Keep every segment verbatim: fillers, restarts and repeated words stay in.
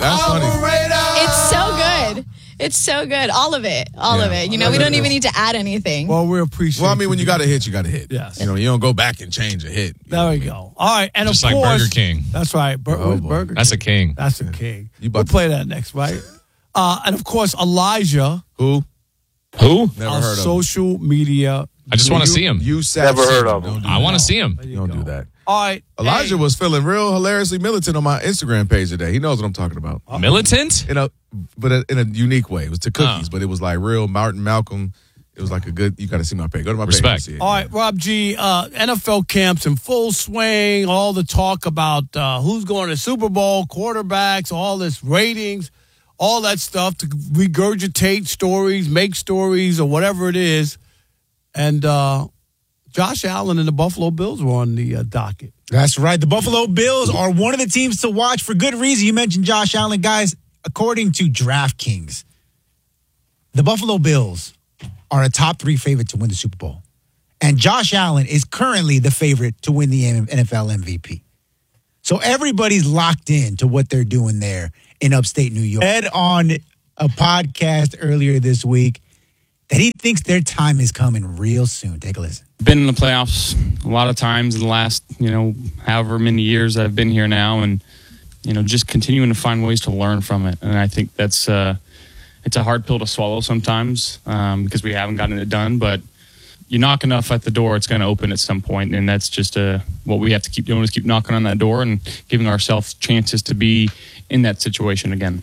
That's funny. It's so good. It's so good. All of it. All Yeah. of it. You know, we don't even need to add anything. Well, we appreciate Well, I mean, when you got a hit, you got a hit. Yes. You know, you don't go back and change a hit. There we go. All right. And Just of like course, Burger King. That's right. Bur- Oh, where's boy. Burger That's King? a king. That's a king. You We'll about to- play that next, right? Uh, and of course, Elijah, Who? Who? Never our heard of him. social media. I just want to see him. You Never heard of him. Don't do I that. want to see him. There you Don't go. do that. All right. Elijah Hey. was feeling real hilariously militant on my Instagram page today. He knows what I'm talking about. Militant? In a, but in a unique way. It was to cookies, Oh. but it was like real Martin Malcolm. It was like a good. You got to see my page. Go to my Respect. page. and see it. All right, Rob G, uh, N F L camps in full swing, all the talk about uh, who's going to the Super Bowl, quarterbacks, all this ratings, all that stuff to regurgitate stories, make stories, or whatever it is. And uh, Josh Allen and the Buffalo Bills were on the uh, docket. That's right. The Buffalo Bills are one of the teams to watch for good reason. You mentioned Josh Allen. Guys, according to DraftKings, the Buffalo Bills are a top three favorite to win the Super Bowl. And Josh Allen is currently the favorite to win the N F L M V P. So everybody's locked in to what they're doing there in upstate New York. Ed on a podcast earlier this week that he thinks their time is coming real soon. Take a listen. Been in the playoffs a lot of times in the last, you know, however many years I've been here now, and, you know, just continuing to find ways to learn from it. And I think that's, uh, it's a hard pill to swallow sometimes um, because we haven't gotten it done, but you knock enough at the door, it's going to open at some point, and that's just uh, what we have to keep doing is keep knocking on that door and giving ourselves chances to be in that situation again.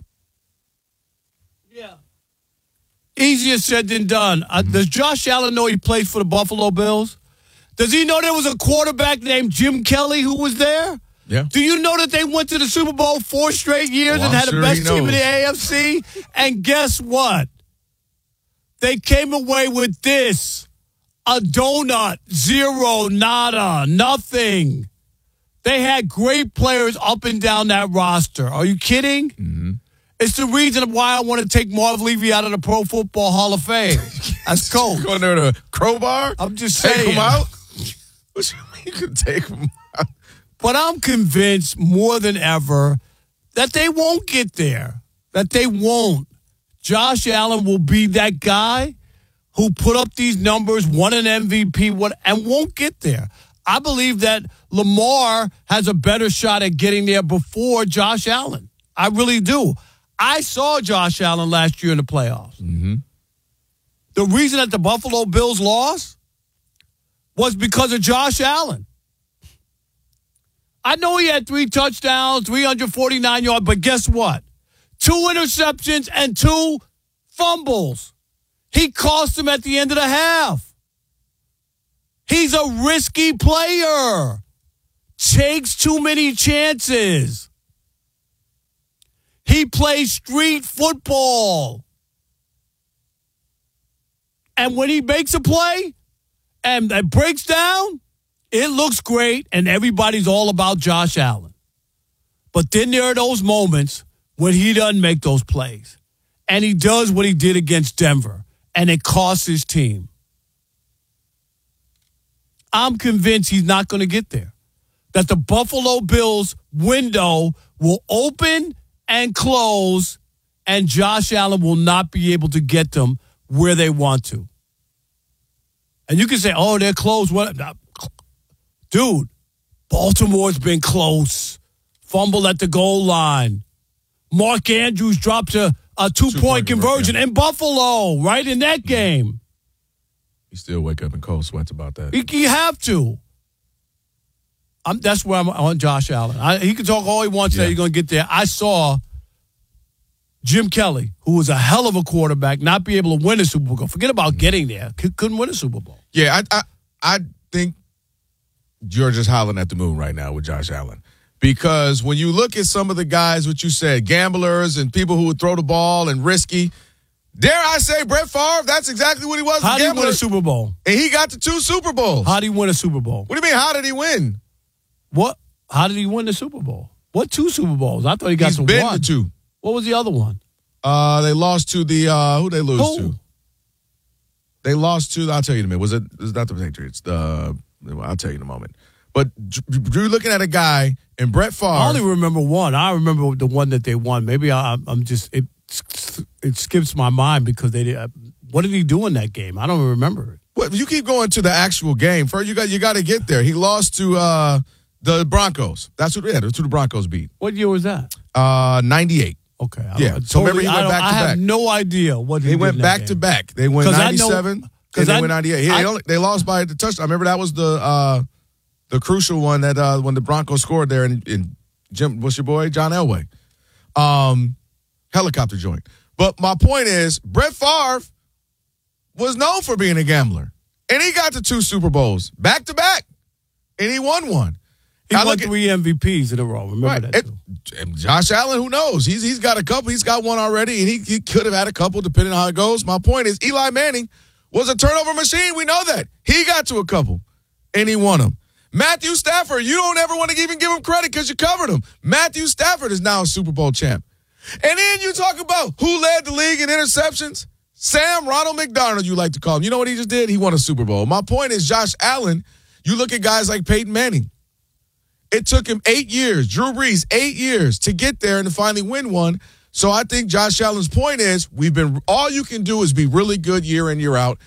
Yeah. Easier said than done. Uh, does Josh Allen know he plays for the Buffalo Bills? Does he know there was a quarterback named Jim Kelly who was there? Yeah. Do you know that they went to the Super Bowl four straight years Oh, and I'm had sure the best he team in knows. the A F C? And guess what? They came away with this. A donut. Zero. Nada. Nothing. They had great players up and down that roster. Are you kidding? Mm-hmm. It's the reason why I want to take Marv Levy out of the Pro Football Hall of Fame. As coach. Going there to crowbar? I'm just Take saying. him out? What you mean you could take him out? But I'm convinced more than ever that they won't get there. That they won't. Josh Allen will be that guy who put up these numbers, won an M V P, what, and won't get there. I believe that Lamar has a better shot at getting there before Josh Allen. I really do. I saw Josh Allen last year in the playoffs. Mm-hmm. The reason that the Buffalo Bills lost was because of Josh Allen. I know he had three touchdowns, three hundred forty-nine yards, but guess what? Two interceptions and two fumbles. He cost him at the end of the half. He's a risky player. Takes too many chances. He plays street football. And when he makes a play and it breaks down, it looks great, and everybody's all about Josh Allen. But then there are those moments when he doesn't make those plays. And he does what he did against Denver, and it costs his team. I'm convinced he's not going to get there. That the Buffalo Bills window will open and close, and Josh Allen will not be able to get them where they want to. And you can say, oh, they're close. What? Dude, Baltimore's been close. Fumble at the goal line. Mark Andrews dropped a, a two-point, Two-point conversion conversion. in Buffalo, right in that game. You still wake up in cold sweats about that. You, you have to. I'm, that's where I'm on Josh Allen. I, he can talk all he wants Yeah. that he's going to get there. I saw Jim Kelly, who was a hell of a quarterback, not be able to win a Super Bowl. Forget about getting there. C- couldn't win a Super Bowl. Yeah, I, I I think you're just howling at the moon right now with Josh Allen. Because when you look at some of the guys, what you said, gamblers and people who would throw the ball and risky, dare I say Brett Favre, that's exactly what he was. How a did he gambler. win a Super Bowl? And he got to two Super Bowls. How did he win a Super Bowl? What do you mean, how did he win? What? How did he win the Super Bowl? What two Super Bowls? I thought he got He's to been one. to two. What was the other one? Uh, they lost to the, uh, who they lose Who? to? They lost to, I'll tell you in a minute. Was it, it was not the Patriots. The, I'll tell you in a moment. But you're looking at a guy in Brett Favre. I only remember one. I remember the one that they won. Maybe I, I'm just it. It skips my mind because they did. What did he do in that game? I don't remember it. Well, you keep going to the actual game. First, you got you got to get there. He lost to uh, the Broncos. That's what. Yeah, that's who the Broncos beat. What year was that? Uh, ninety-eight. Okay. I Yeah. So remember he went back to I back. have no idea what he They did went in that back game. to back. They went 'Cause I know- ninety-seven. Because And they I- went ninety-eight. I- They, only, they lost by the touchdown. Remember that was the uh, the crucial one that uh, when the Broncos scored there in, in Jim, what's your boy John Elway, um, helicopter joint. But my point is, Brett Favre was known for being a gambler, and he got to two Super Bowls back to back, and he won one. He I won look at- three M V Ps in a row. Remember Right. that? It- too. and Josh Allen, who knows? He's he's got a couple. He's got one already, and he, he could have had a couple depending on how it goes. My point is, Eli Manning was a turnover machine. We know that. He got to a couple, and he won them. Matthew Stafford, you don't ever want to even give him credit because you covered him. Matthew Stafford is now a Super Bowl champ. And then you talk about who led the league in interceptions? Sam Ronald McDonald, you like to call him. You know what he just did? He won a Super Bowl. My point is, Josh Allen, you look at guys like Peyton Manning. It took him eight years, Drew Brees, eight years to get there and to finally win one. So I think Josh Allen's point is, we've been all you can do is be really good year in, year out.